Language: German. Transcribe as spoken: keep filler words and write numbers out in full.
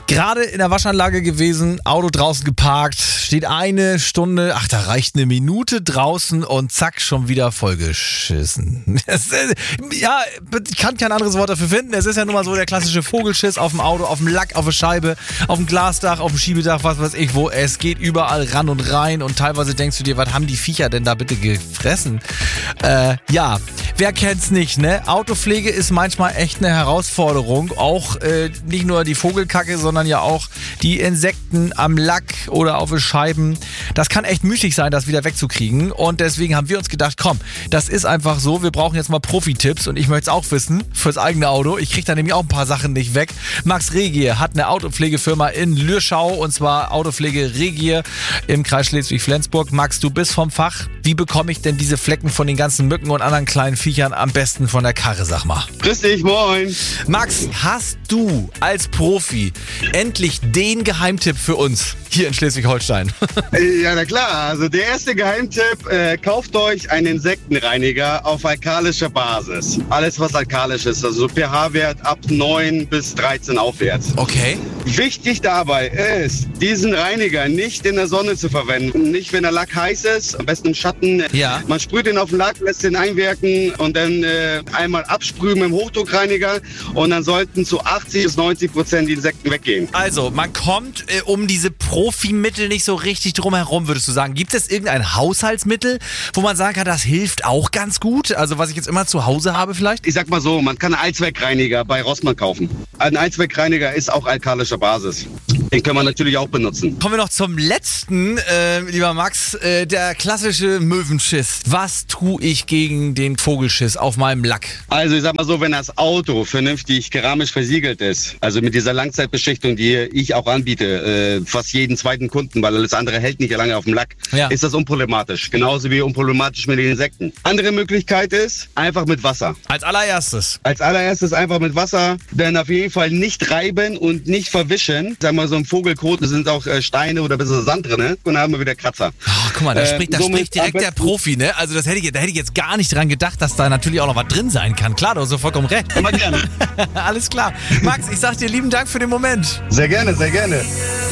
Gerade in der Waschanlage gewesen, Auto draußen geparkt, steht eine Stunde, ach, da reicht eine Minute draußen und zack, schon wieder vollgeschissen. Das ist, ja, ich kann kein anderes Wort dafür finden. Es ist ja nun mal so der klassische Vogelschiss auf dem Auto, auf dem Lack, auf der Scheibe, auf dem Glasdach, auf dem Schiebedach, was weiß ich wo. Es geht überall ran und rein und teilweise denkst du dir, was haben die Viecher denn da bitte gefressen? Äh, ja, wer kennt's nicht, ne? Autopflege ist manchmal echt eine Herausforderung. Auch äh, nicht nur die Vogelkacke, sondern ja auch die Insekten am Lack oder auf den Scheiben. Das kann echt müßig sein, das wieder wegzukriegen. Und deswegen haben wir uns gedacht, komm, das ist einfach so. Wir brauchen jetzt mal Profi-Tipps und ich möchte es auch wissen fürs eigene Auto. Ich kriege da nämlich auch ein paar Sachen nicht weg. Max Regier hat eine Autopflegefirma in Lürschau und zwar Autopflege Regier im Kreis Schleswig-Flensburg. Max, du bist vom Fach. Wie bekomme ich denn diese Flecken von den ganzen Mücken und anderen kleinen Viechern am besten von der Karre, sag mal? Grüß dich, moin. Max, hast du als Profi endlich den Geheimtipp für uns hier in Schleswig-Holstein? Ja, na klar. Also der erste Geheimtipp, äh, kauft euch einen Insektenreiniger auf alkalischer Basis. Alles, was alkalisch ist, also pH-Wert ab neun bis dreizehn aufwärts. Okay. Wichtig dabei ist, diesen Reiniger nicht in der Sonne zu verwenden. Nicht, wenn der Lack heiß ist, am besten im Schatten. Ja. Man sprüht den auf den Lack, lässt den einwirken und dann äh, einmal absprühen mit dem Hochdruckreiniger und dann sollten zu achtzig bis neunzig Prozent die Insekten weggehen. Also, man kommt äh, um diese Profimittel nicht so richtig drum herum, würdest du sagen. Gibt es irgendein Haushaltsmittel, wo man sagen kann, das hilft auch ganz gut? Also, was ich jetzt immer zu Hause habe vielleicht? Ich sag mal so, man kann einen Allzweckreiniger bei Rossmann kaufen. Ein Allzweckreiniger ist auch alkalischer Basis. Den kann man natürlich auch benutzen. Kommen wir noch zum letzten, äh, lieber Max, äh, der klassische Möwenschiss. Was tue ich gegen den Vogelschiss auf meinem Lack? Also ich sag mal so, wenn das Auto vernünftig keramisch versiegelt ist, also mit dieser Langzeitbeschichtung, die ich auch anbiete, äh, fast jeden zweiten Kunden, weil alles andere hält nicht lange auf dem Lack, ja. ist das unproblematisch. Genauso wie unproblematisch mit den Insekten. Andere Möglichkeit ist, einfach mit Wasser. Als allererstes? Als allererstes einfach mit Wasser, dann auf jeden Fall nicht reiben und nicht verwischen. Sag mal, so im Vogelkot sind auch äh, Steine oder ein bisschen Sand drin, ne? Und dann haben wir wieder Kratzer. Oh, guck mal, da, äh, spricht, da spricht direkt der Profi, ne? Also das hätte ich, da hätte ich jetzt gar nicht dran gedacht, dass da natürlich auch noch was drin sein kann. Klar, du hast so vollkommen recht. Immer gerne. Alles klar. Max, ich sag dir lieben Dank für den Moment. Sehr gerne, sehr gerne.